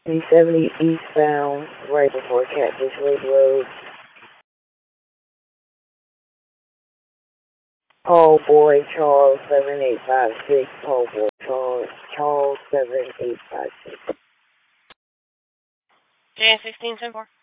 370 eastbound, right before Catfish Lake Road. Paul Boy Charles 7856. Paul Boy Charles 7856. JN 1610-4.